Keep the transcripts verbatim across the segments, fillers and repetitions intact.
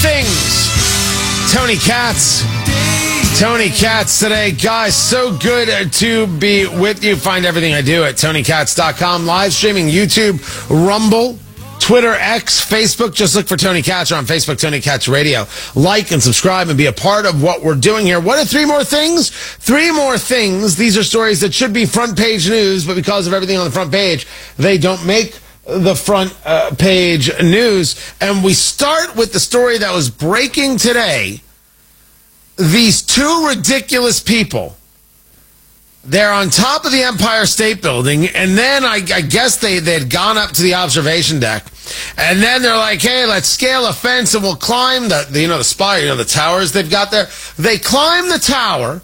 things. Tony Katz. Tony Katz today. Guys, so good to be with you. Find everything I do at tony katz dot com. Live streaming YouTube, Rumble, Twitter, X, Facebook. Just look for Tony Katz, or on Facebook, Tony Katz Radio. Like and subscribe and be a part of what we're doing here. What are three more things? Three more things. These are stories that should be front page news, but because of everything on the front page, they don't make the front uh, page news. And we start with the story that was breaking today. These two ridiculous people, they're on top of the Empire State Building, and then I, I guess they, they had gone up to the observation deck, and then they're like, hey, let's scale a fence and we'll climb the, the you know, the spire, you know, the towers they've got there. They climb the tower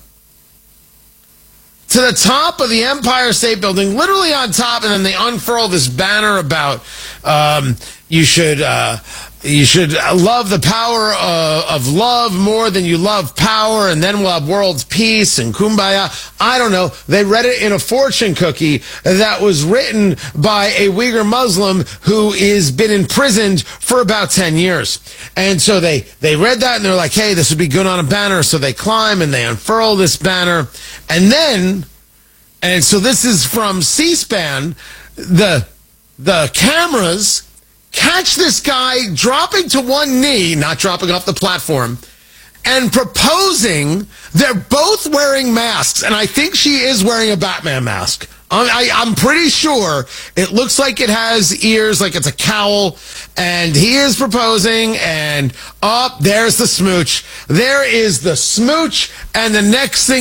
to the top of the Empire State Building, literally on top, and then they unfurl this banner about um, you should... Uh, You should love the power uh, of love more than you love power, and then we'll have world peace and kumbaya. I don't know. They read it in a fortune cookie that was written by a Uyghur Muslim who has been imprisoned for about ten years. And so they, they read that, and they're like, hey, this would be good on a banner. So they climb, and they unfurl this banner. And then, and so this is from C-SPAN, the the cameras catch this guy dropping to one knee, not dropping off the platform, and proposing. They're both wearing masks, and I think she is wearing a Batman mask. I, I, I'm pretty sure it looks like it has ears, like it's a cowl, and he is proposing, and up, oh, there's the smooch. There is the smooch, and the next thing